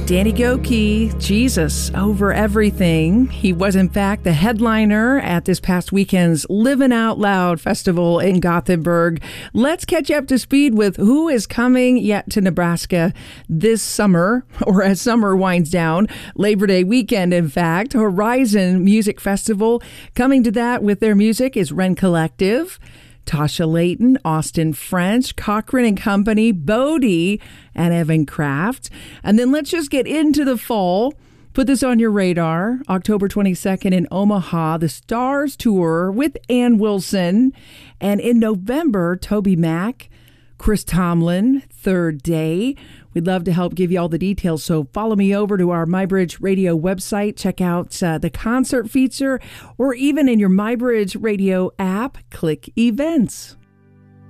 Danny Gokey, Jesus Over Everything. He was, in fact, the headliner at this past weekend's Living Out Loud Festival in Gothenburg. Let's catch up to speed with who is coming yet to Nebraska this summer, or as summer winds down. Labor Day weekend, in fact. Horizon Music Festival. Coming to that with their music is Wren Collective, Tasha Layton, Austin French, Cochran and Company, Bodie, and Evan Kraft. And then let's just get into the fall. Put this on your radar. October 22nd in Omaha, the Stars Tour with Ann Wilson. And in November, Toby Mac, Chris Tomlin, Third Day. We'd love to help give you all the details, so follow me over to our MyBridge Radio website. Check out the concert feature, or even in your MyBridge Radio app, click Events.